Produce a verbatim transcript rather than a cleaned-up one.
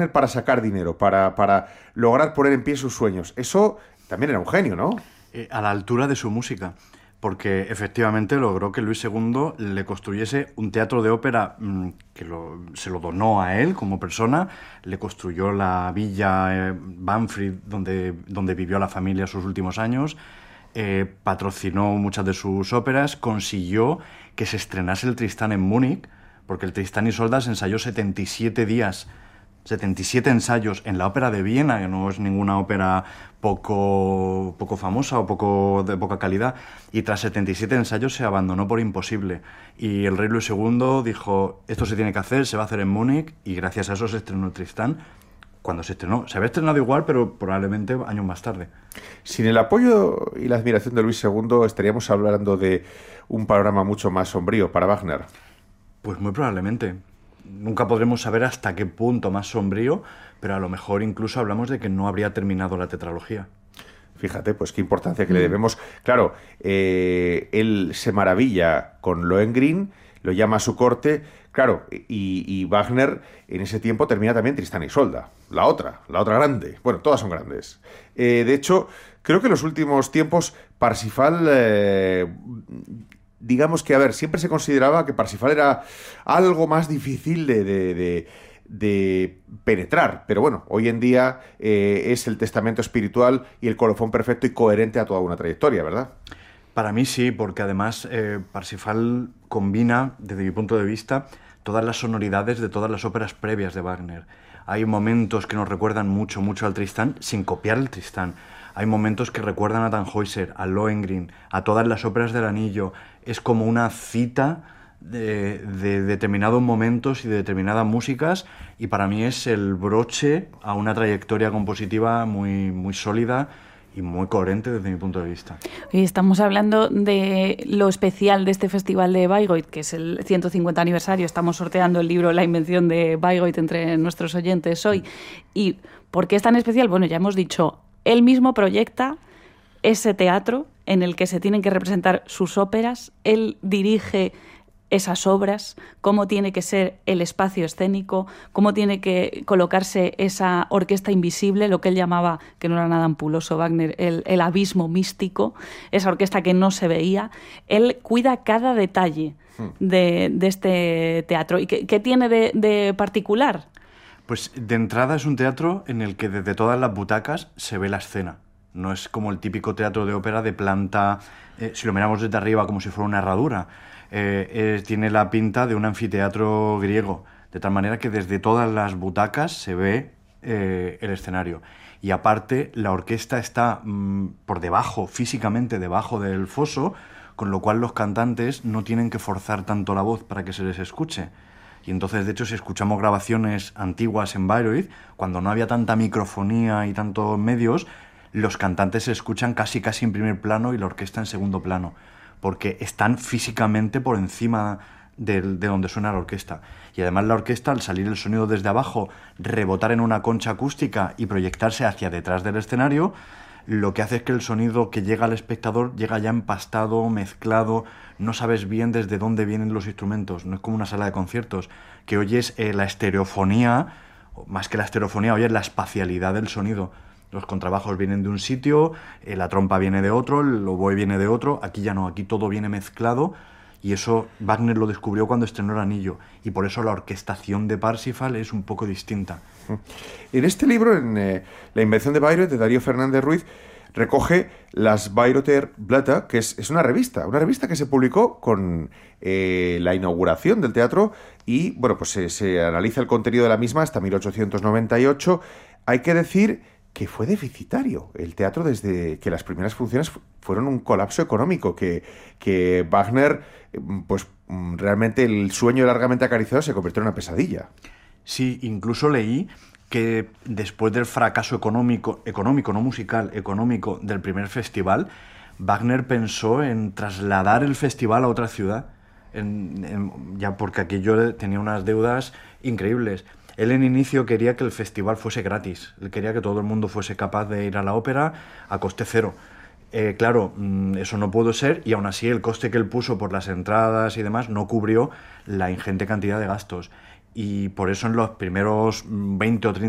Wagner para sacar dinero, para, para lograr poner en pie sus sueños. Eso también era un genio, ¿no? Eh, a la altura de su música, porque efectivamente logró que Luis segundo le construyese un teatro de ópera mmm, que lo, se lo donó a él como persona, le construyó la villa eh, Banfried, donde, donde vivió la familia sus últimos años, eh, patrocinó muchas de sus óperas, consiguió que se estrenase el Tristán en Múnich, porque el Tristán y Isolda se ensayó setenta y siete días, setenta y siete ensayos en la ópera de Viena, que no es ninguna ópera poco, poco famosa o poco, de poca calidad, y tras setenta y siete ensayos se abandonó por imposible. Y el rey Luis segundo dijo, esto se tiene que hacer, se va a hacer en Múnich, y gracias a eso se estrenó el Tristán. Cuando se estrenó, se había estrenado igual, pero probablemente años más tarde. Sin el apoyo y la admiración de Luis segundo, estaríamos hablando de un panorama mucho más sombrío para Wagner. Pues muy probablemente. Nunca podremos saber hasta qué punto más sombrío, pero a lo mejor incluso hablamos de que no habría terminado la tetralogía. Fíjate, pues qué importancia que mm. le debemos. Claro, eh, él se maravilla con Lohengrin, lo llama a su corte, claro, y, y Wagner en ese tiempo termina también Tristán y Isolda, la otra, la otra grande. Bueno, todas son grandes. Eh, de hecho, creo que en los últimos tiempos Parsifal... Eh, digamos que, a ver, siempre se consideraba que Parsifal era algo más difícil de, de, de, de penetrar, pero bueno, hoy en día eh, es el testamento espiritual y el colofón perfecto y coherente a toda una trayectoria, ¿verdad? Para mí sí, porque además eh, Parsifal combina, desde mi punto de vista, todas las sonoridades de todas las óperas previas de Wagner. Hay momentos que nos recuerdan mucho, mucho al Tristán, sin copiar el Tristán. Hay momentos que recuerdan a Tannhäuser, a Lohengrin, a todas las óperas del Anillo. Es como una cita de, de determinados momentos y de determinadas músicas, y para mí es el broche a una trayectoria compositiva muy, muy sólida y muy coherente desde mi punto de vista. Hoy estamos hablando de lo especial de este festival de Bayreuth, que es el ciento cincuenta aniversario. Estamos sorteando el libro La invención de Bayreuth entre nuestros oyentes hoy. ¿Y por qué es tan especial? Bueno, ya hemos dicho, él mismo proyecta ese teatro en el que se tienen que representar sus óperas, él dirige esas obras, cómo tiene que ser el espacio escénico, cómo tiene que colocarse esa orquesta invisible, lo que él llamaba, que no era nada ampuloso Wagner, el, el abismo místico, esa orquesta que no se veía. Él cuida cada detalle de, de este teatro. ¿Y qué, qué tiene de, de particular? Pues de entrada es un teatro en el que desde todas las butacas se ve la escena. No es como el típico teatro de ópera de planta, eh, si lo miramos desde arriba como si fuera una herradura. Eh, eh, tiene la pinta de un anfiteatro griego, de tal manera que desde todas las butacas se ve eh, el escenario. Y aparte, la orquesta está mmm, por debajo, físicamente debajo del foso, con lo cual los cantantes no tienen que forzar tanto la voz para que se les escuche. Y entonces, de hecho, si escuchamos grabaciones antiguas en Bayreuth, cuando no había tanta microfonía y tantos medios, los cantantes se escuchan casi casi en primer plano y la orquesta en segundo plano, porque están físicamente por encima de, de donde suena la orquesta. Y además la orquesta, al salir el sonido desde abajo, rebotar en una concha acústica y proyectarse hacia detrás del escenario, lo que hace es que el sonido que llega al espectador llega ya empastado, mezclado, no sabes bien desde dónde vienen los instrumentos. No es como una sala de conciertos, que oyes eh, la estereofonía, más que la estereofonía, oyes la espacialidad del sonido. Los contrabajos vienen de un sitio, eh, la trompa viene de otro, el oboe viene de otro. Aquí ya no, aquí todo viene mezclado, y eso Wagner lo descubrió cuando estrenó El Anillo, y por eso la orquestación de Parsifal es un poco distinta. En este libro, en eh, La invención de Bayreuth, de Darío Fernández Ruiz, recoge las Bayreuther Blätter, que es, es una revista, una revista que se publicó con eh, la inauguración del teatro, y bueno, pues se, se analiza el contenido de la misma hasta mil ochocientos noventa y ocho. Hay que decir que fue deficitario el teatro desde que las primeras funciones fueron un colapso económico, que, que Wagner, pues realmente el sueño largamente acariciado se convirtió en una pesadilla. Sí, incluso leí que después del fracaso económico, económico, no musical, económico del primer festival, Wagner pensó en trasladar el festival a otra ciudad, en, en, ya porque aquello tenía unas deudas increíbles. Él en inicio quería que el festival fuese gratis, él quería que todo el mundo fuese capaz de ir a la ópera a coste cero. Eh, claro, eso no pudo ser, y aún así el coste que él puso por las entradas y demás no cubrió la ingente cantidad de gastos. Y por eso en los primeros veinte o treinta